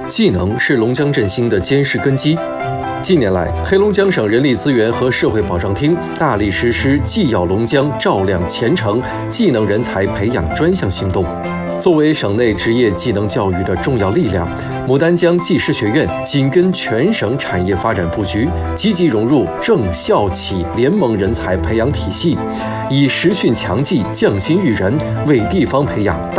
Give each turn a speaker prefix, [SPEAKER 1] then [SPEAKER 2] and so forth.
[SPEAKER 1] 技能是龙江振兴的坚实根基。近年来，黑龙江省人力资源和社会保障厅大力实施技耀龙江、照亮前程技能人才培养专项行动。作为省内职业技能教育的重要力量，牡丹江技师学院紧跟全省产业发展布局，积极融入政校企联盟人才培养体系，以实训强技、匠心育人，为地方培养